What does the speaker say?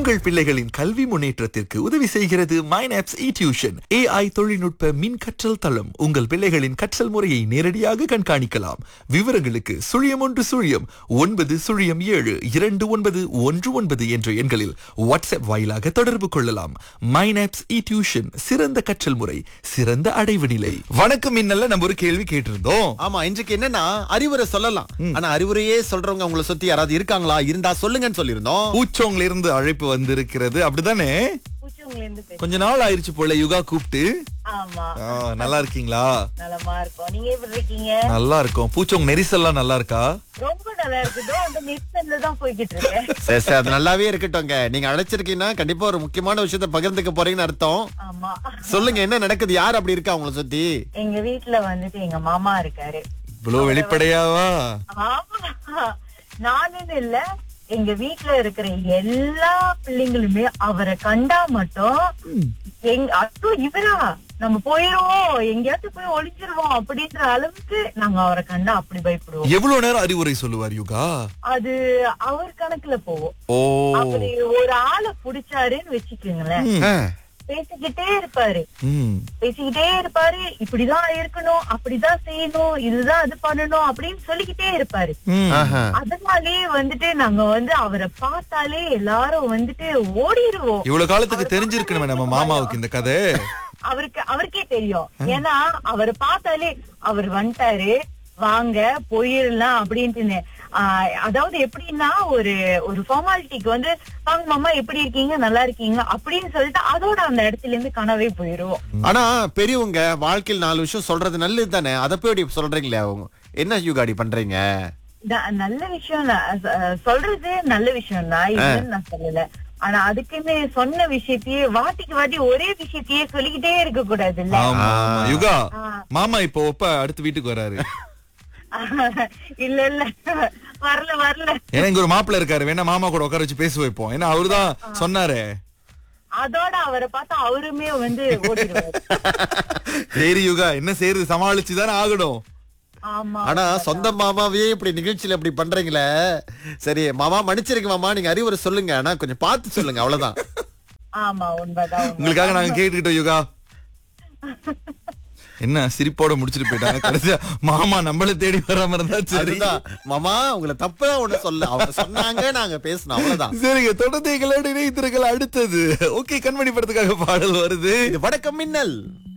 உங்கள் பிள்ளைகளின் கல்வி முன்னேற்றத்திற்கு உதவி செய்கிறது மைனாப்ஸ் டியூஷன். AI தொழில்நுட்ப மின் கற்றல் தளம். உங்கள் பிள்ளைகளின் கற்றல் முறையை நேரடியாக கண்காணிக்கலாம். விவரங்களுக்கு 0109072919 என்ற எண்களில் வாட்ஸ்அப் வாயிலாக தொடர்பு கொள்ளலாம். மைனாப்ஸ் டியூஷன், சிறந்த கற்றல் முறை, சிறந்த அடைவு நிலை. வணக்கம் மின்னல்ல நம்ம ஒரு கேள்வி கேட்டிருந்தோம். ஆமா, இன்றைக்கு என்னன்னா அறிவுரை சொல்லலாம். ஆனா அறிவுரையே சொல்றவங்க உங்களை சுத்தி யாராவது இருக்காங்களா? இருந்தா சொல்லுங்கன்னு சொல்லிருந்தோம். பூச்சோங்கல இருந்து அழைப்பு வந்திருக்கிறது, அப்படிதானே? கொஞ்ச நாள் ஆயிருச்சு போல யுகா கூப்பிட்டு. ஆமா. நல்லா இருக்கீங்களா? நலமா இருக்கோம். நீங்க எப்படி இருக்கீங்க? நல்லா இருக்கோம். பூச்சோங்க நெரிசல்லாம் நல்லா இருக்கா? ரொம்ப நல்லா இருக்குது. அந்த நெரிசல்ல தான் போய்கிட்டு இருக்கேன். சரி சரி, அது நல்லாவே இருக்கட்டும்ங்க. நீங்க அழைச்சிருக்கீங்கன்னா கண்டிப்பா ஒரு முக்கியமான விஷயத்த பகிர்ந்துக்க போறீங்கன்னு அர்த்தம். ஆமா. சொல்லுங்க, என்ன நடக்குது? யார் அப்படி இருக்கா உங்களை சுத்தி? எங்க வீட்டுல வந்துட்டு எங்க மாமா இருக்காரு. இவ்வளவு வெளிப்படையாவா? ஆமா, நானுன்னு இல்ல, எங்க வீட்டுல இருக்கிற எல்லா பிள்ளைங்களுமே அவரை கண்டா மட்டும் ஐயோ இவரா, நம்ம போயிருவோம், எங்கேயாச்சும் போய் ஒளிஞ்சிருவோம் அப்படின்ற அளவுக்கு நாங்க அவரை கண்டா அப்படி பயப்படுவோம். எவ்வளவு நேரம் அறிவுரை சொல்லுவார் யுகா? அது அவர் கணக்குல போவோம். ஓ, அப்படி ஒரு ஆளை புடிச்சாருன்னு வச்சுக்கோங்களேன், பேசிக்கிட்டே இருப்பாரு. பேசிக்கிட்டே இருப்பாரு. இப்படிதான் இருக்கணும், அப்படிதான் செய்யணும், இதுதான் அது பண்ணணும் அப்படின்னு சொல்லிக்கிட்டே இருப்பாரு. அதனாலே வந்துட்டு நாங்க அவரை பார்த்தாலே எல்லாரும் வந்துட்டு ஓடிடுவோம். இவ்வளவு காலத்துக்கு தெரிஞ்சிருக்கணுமே நம்ம மாமாவுக்கு இந்த கதை. அவருக்கே தெரியும். ஏன்னா அவரை பார்த்தாலே அவர் வந்துட்டாரு, வாங்க போயிடலாம் அப்படின்ட்டு. அதாவது எப்படின்னா ஒரு ஃபார்மாலிட்டிக்கு வாங்க மாமா எப்படி இருக்கீங்க, நல்லா இருக்கீங்க அப்படின்னு சொல்லிட்டு அதோட அந்த இடத்துல இருந்து கனவே போயிருவோம். ஆனா பெரியவங்க வாழ்க்கையில் 4 விஷயம் சொல்றது நல்லது தானே, அதை போய் சொல்றீங்களே, அவங்க என்ன யுகாடி பண்றீங்க? நல்ல விஷயம் சொல்றது, நல்ல விஷயம் தான், இதுன்னு நான் சொல்லல. ஆனா அதுக்குன்னு சொன்ன விஷயத்தையே வாட்டிக்கு வாட்டி ஒரே விஷயத்தையே சொல்லிக்கிட்டே இருக்க கூடாது இல்ல யுகா? மாமா இப்போ அடுத்த வீட்டுக்கு வராரு. இல்ல இல்ல, வரல. ஏன்னா இங்க ஒரு மாப்பிள்ள இருக்காரு, வேணா மாமா கூட உட்கார வச்சு பேச வைப்போம். ஏன்னா அவருதான் சொன்னாரு. அதோட அவரை பார்த்தா அவருமே ஓடிடுவாரு. சரி யுகா, என்ன செய்யறது, சமாளிச்சுதானே ஆகணும். ஆனா சொந்த மாமாவே இப்படி நிகழ்ச்சியில இப்படி பண்றீங்களே. சரி மாமா, மன்னிச்சிருங்க மாமா, நீங்க அறிவுரை சொல்லுங்க, ஆனா கொஞ்சம் பார்த்து சொல்லுங்க, அவ்வளவுதான். ஆமா, உண்மைதான். உங்களுக்காக நாங்க கேட்டுக்கிட்டோம் யுகா. என்ன சிரிப்போட முடிச்சிட்டு போயிட்டாங்க. கடைசியா மாமா நம்மள தேடி வராம இருந்தா சரிதான். மாமா உங்களை தப்பா ஒண்ணு சொல்ல, அவங்க சொன்னாங்க, நாங்க பேசணும், அவ்வளவுதான். சரிங்க, தொடர்ந்து எங்களோட இணையத்திற்கள் அடுத்தது. ஓகே, கண்மணி படத்துக்காக பாடல் வருது. இது வணக்கம் மின்னல்.